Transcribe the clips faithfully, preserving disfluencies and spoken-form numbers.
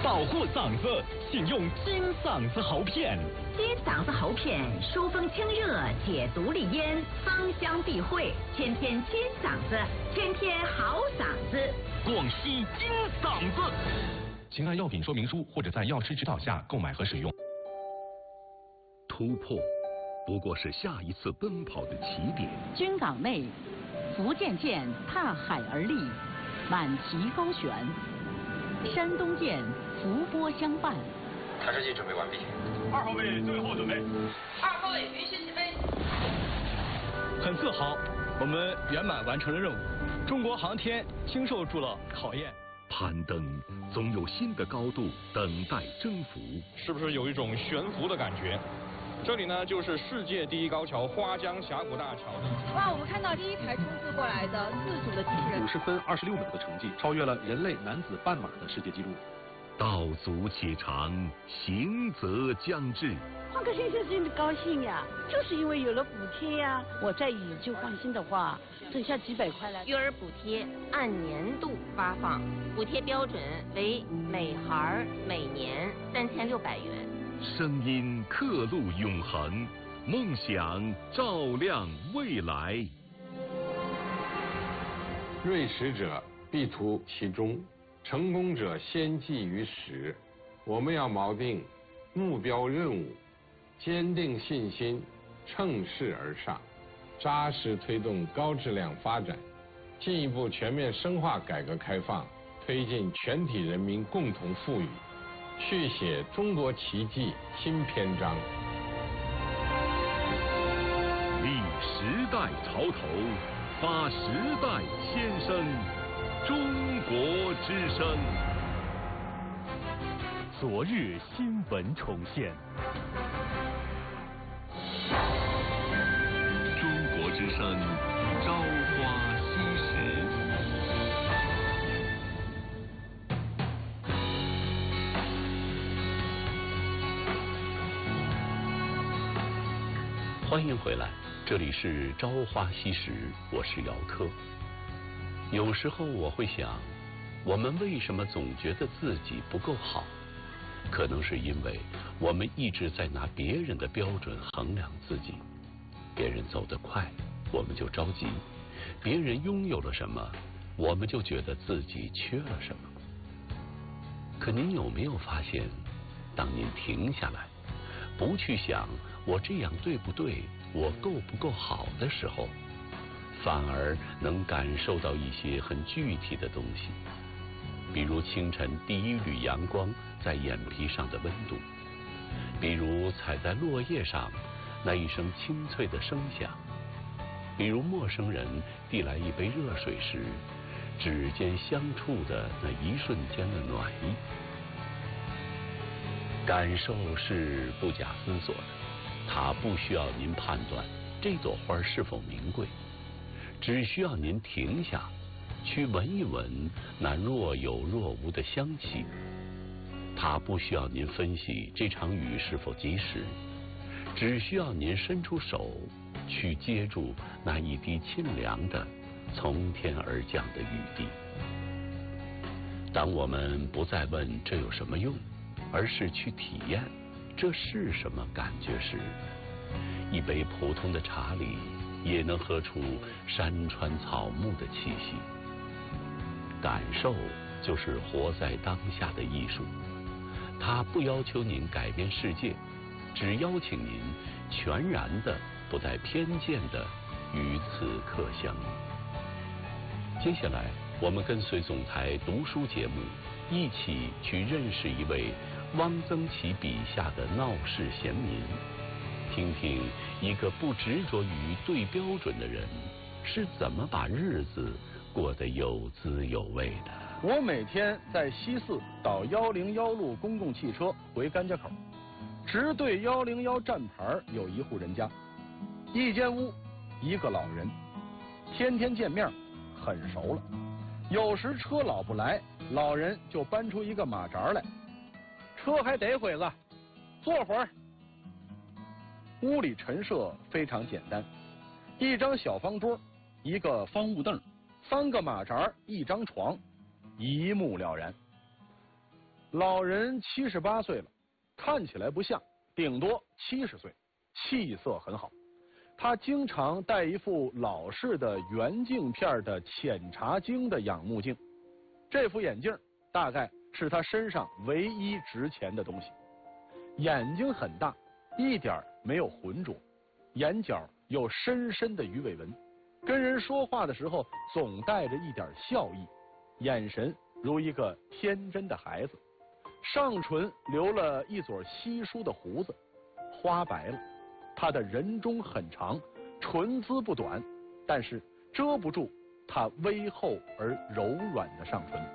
保护嗓子，请用金嗓子喉片。 金嗓子喉片疏风清热，解毒利咽，芳香避秽，天天金嗓子，天天好嗓子。 广西金嗓子。请按药品说明书或者在药师指导下购买和使用。 突破，不过是下一次奔跑的起点。 军港内，福建舰踏海而立，满旗高悬；山东舰伏波相伴。 塔车机准备完毕。 二号位最后准备。 二号位允许起飞。 很自豪，我们圆满完成了任务。中国航天经受住了考验。 攀登总有新的高度等待征服。 是不是有一种悬浮的感觉？这里呢，就是世界第一高桥花江峡谷大桥。 哇，我们看到第一台冲刺过来的自主的机器人， 五十分二十六秒的成绩，超越了人类男子半马的世界纪录。 道阻且长，行则将至。 换个先生真的高兴呀，就是因为有了补贴呀。我再以旧换新的话，剩下几百块了。 育儿补贴按年度发放，补贴标准为每孩每年三千六百元。 声音刻录永恒，梦想照亮未来。 锐实者必图其中，成功者先记于始。我们要锚定目标任务，坚定信心，乘势而上，扎实推动高质量发展，进一步全面深化改革开放，推进全体人民共同富裕，续写中国奇迹新篇章。 立时代潮头，发时代先声，中国之声。 昨日新闻重现。 中国之声，朝花夕拾。欢迎回来，这里是朝花夕拾，我是姚科。有时候我会想，我们为什么总觉得自己不够好？可能是因为我们一直在拿别人的标准衡量自己。别人走得快，我们就着急；别人拥有了什么，我们就觉得自己缺了什么。可您有没有发现，当您停下来，不去想我这样对不对，我够不够好的时候，反而能感受到一些很具体的东西，比如清晨第一缕阳光在眼皮上的温度，比如踩在落叶上那一声清脆的声响，比如陌生人递来一杯热水时指尖相触的那一瞬间的暖意。感受是不假思索的，它不需要您判断这朵花是否名贵，只需要您停下去闻一闻那若有若无的香气。它不需要您分析这场雨是否及时，只需要您伸出手去接住那一滴清凉的从天而降的雨滴。当我们不再问这有什么用，而是去体验这是什么感觉时，一杯普通的茶里也能喝出山川草木的气息。感受就是活在当下的艺术，它不要求您改变世界，只邀请您全然的、不带偏见的与此刻相遇。接下来，我们跟随总台读书节目，一起去认识一位汪曾祺笔下的闹市贤民，听听一个不执着于对标准的人是怎么把日子过得有滋有味的。 我每天在西四倒幺零幺路公共汽车回甘家口，直对幺零幺站牌有一户人家，一间屋，一个老人，天天见面，很熟了。有时车老不来，老人就搬出一个马扎来，车还得会子，坐会儿。屋里陈设非常简单，一张小方桌，一个方木凳，三个马扎，一张床，一目了然。 老人七十八岁了，看起来不像，顶多七十岁，气色很好。他经常戴一副老式的圆镜片的浅茶晶的仰目镜，这副眼镜大概是他身上唯一值钱的东西。眼睛很大，一点没有浑浊，眼角有深深的鱼尾纹，跟人说话的时候总带着一点笑意，眼神如一个天真的孩子。上唇留了一撮稀疏的胡子，花白了。他的人中很长，唇姿不短，但是遮不住他微厚而柔软的上唇。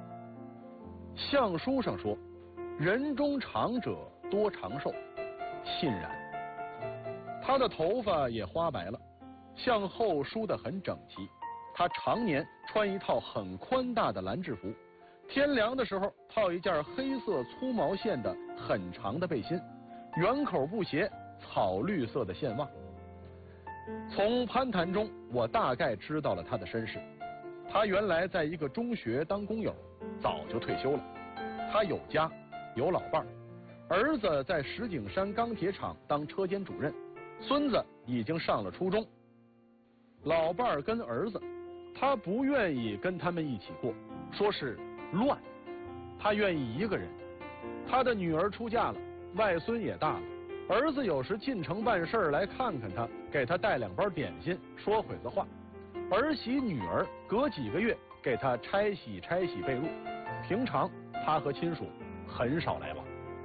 相书上说，人中长者多长寿，信然。他的头发也花白了，向后梳得很整齐。他常年穿一套很宽大的蓝制服，天凉的时候套一件黑色粗毛线的很长的背心，圆口布鞋，草绿色的线袜。从攀谈中，我大概知道了他的身世。他原来在一个中学当工友，早就退休了。他有家，有老伴儿，儿子在石景山钢铁厂当车间主任，孙子已经上了初中。老伴儿跟儿子，他不愿意跟他们一起过，说是乱，他愿意一个人。他的女儿出嫁了，外孙也大了，儿子有时进城办事来看看他，给他带两包点心，说会子话。儿媳女儿隔几个月给他拆洗拆洗被褥，平常他和亲属很少来往。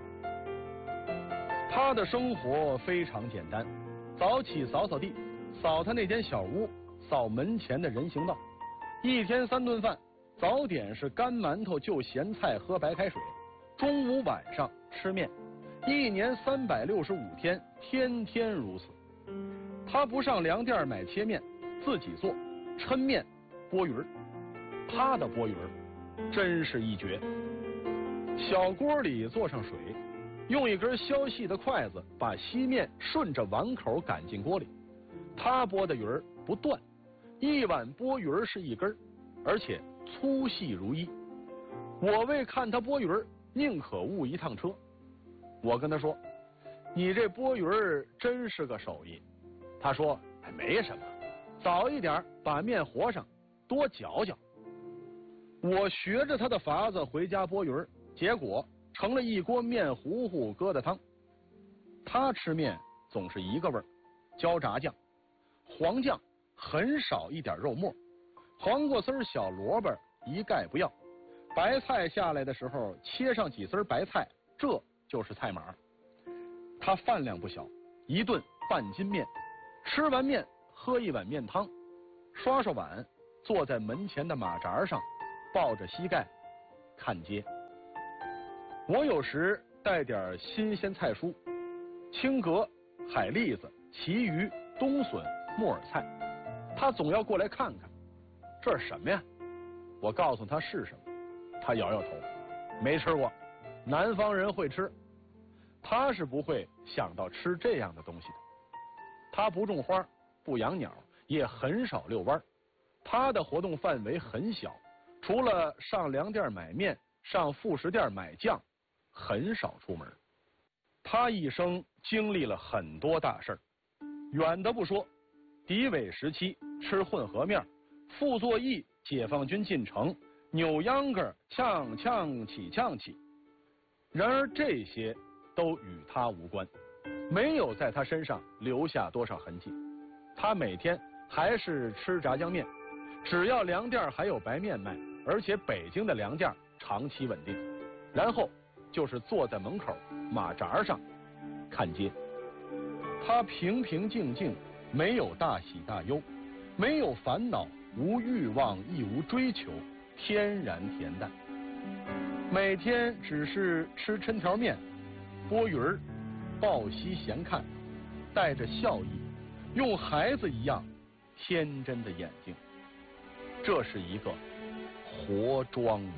他的生活非常简单，早起扫扫地，扫他那间小屋，扫门前的人行道。一天三顿饭，早点是干馒头就咸菜喝白开水，中午晚上吃面，一年三百六十五天，天天如此。他不上粮店买切面，自己做，抻面拨鱼儿。他的拨鱼儿真是一绝。小锅里做上水，用一根削细的筷子把稀面顺着碗口赶进锅里。他拨的鱼儿不断，一碗拨鱼儿是一根，而且粗细如一。我为看他拨鱼儿，宁可误一趟车。我跟他说：“你这拨鱼儿真是个手艺。”他说：“哎，没什么，早一点把面和上，多搅搅。”我学着他的法子回家拨鱼儿，结果成了一锅面糊糊疙瘩汤。他吃面总是一个味儿，焦炸酱、黄酱，很少一点肉末，黄瓜丝、小萝卜一概不要。白菜下来的时候切上几丝白菜，这就是菜码。他饭量不小，一顿半斤面，吃完面喝一碗面汤，刷刷碗，坐在门前的马扎上，抱着膝盖看街。我有时带点新鲜菜蔬，青蛤、海蛎子、旗鱼、冬笋、木耳菜，他总要过来看看，这是什么呀？我告诉他是什么，他摇摇头，没吃过，南方人会吃，他是不会想到吃这样的东西的。他不种花，不养鸟，也很少遛弯，他的活动范围很小，除了上粮店买面，上副食店买酱，很少出门。他一生经历了很多大事儿，远的不说，敌伪时期吃混合面，傅作义解放军进城，扭秧歌，呛呛起呛起。然而这些都与他无关，没有在他身上留下多少痕迹。他每天还是吃炸酱面，只要粮店还有白面卖，而且北京的粮店长期稳定。然后就是坐在门口马扎上看街。他平平静静，没有大喜大忧，没有烦恼，无欲望，亦无追求，天然恬淡。每天只是吃抻条面，拨鱼儿，抱膝闲看，带着笑意，用孩子一样天真的眼睛。这是一个活庄子。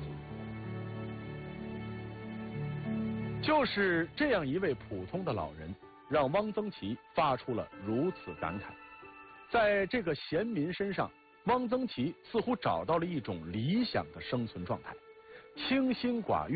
就是这样一位普通的老人，让汪曾祺发出了如此感慨。在这个闲民身上，汪曾祺似乎找到了一种理想的生存状态：清心寡欲，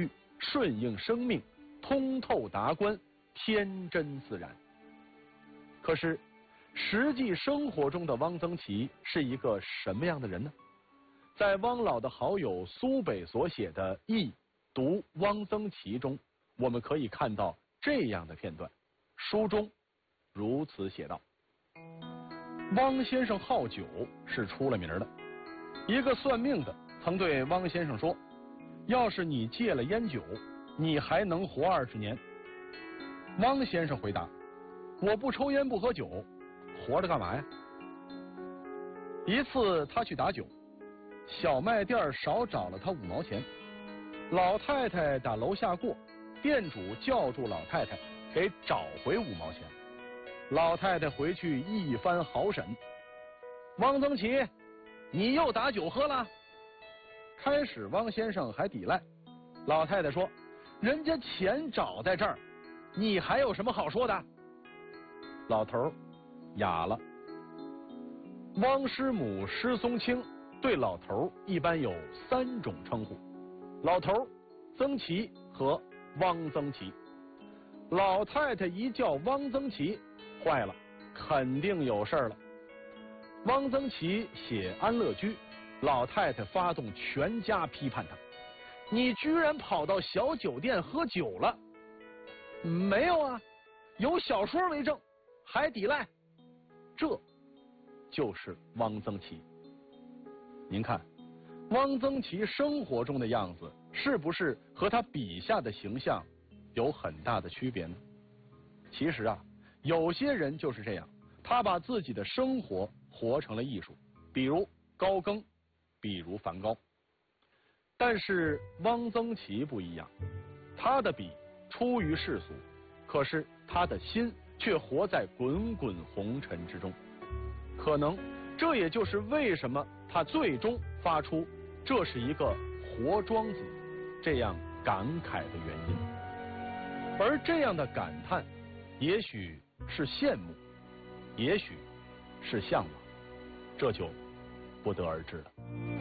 顺应生命，通透达观，天真自然。可是，实际生活中的汪曾祺是一个什么样的人呢？在汪老的好友苏北所写的《忆读汪曾祺》中，我们可以看到这样的片段。书中如此写道：汪先生好酒是出了名的。一个算命的曾对汪先生说，要是你戒了烟酒，你还能活二十年。汪先生回答，我不抽烟不喝酒，活着干嘛呀？一次他去打酒，小卖店少找了他五毛钱，老太太打楼下过，店主叫住老太太，给找回五毛钱。老太太回去一番好审，汪曾祺，你又打酒喝了？开始汪先生还抵赖，老太太说，人家钱找在这儿，你还有什么好说的？老头哑了。汪师母施松青对老头一般有三种称呼：老头、曾祺和汪曾祺。老太太一叫汪曾祺，坏了，肯定有事了。汪曾祺写安乐居，老太太发动全家批判他，你居然跑到小酒店喝酒了？没有啊，有小说为证，还抵赖。这就是汪曾祺。您看，汪曾祺生活中的样子是不是和他笔下的形象有很大的区别呢？其实啊，有些人就是这样，他把自己的生活活成了艺术，比如高更，比如梵高。但是汪曾祺不一样，他的笔出于世俗，可是他的心却活在滚滚红尘之中。可能这也就是为什么他最终发出这是一个活庄子这样感慨的原因。而这样的感叹，也许是羡慕，也许是向往，这就不得而知了。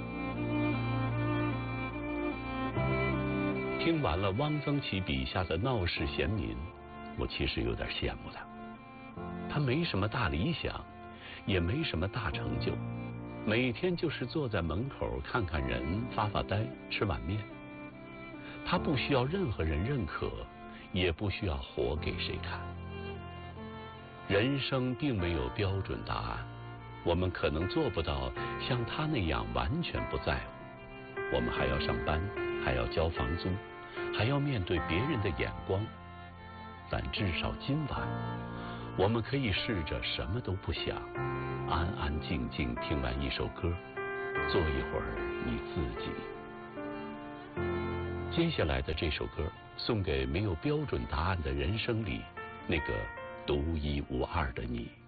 听完了汪曾祺笔下的闹市闲民，我其实有点羡慕他。他没什么大理想，也没什么大成就，每天就是坐在门口看看人，发发呆，吃碗面。他不需要任何人认可，也不需要活给谁看。人生并没有标准答案，我们可能做不到像他那样完全不在乎。我们还要上班，还要交房租，还要面对别人的眼光。但至少今晚，我们可以试着什么都不想，安安静静听完一首歌，做一会儿你自己。接下来的这首歌送给没有标准答案的人生里那个独一无二的你。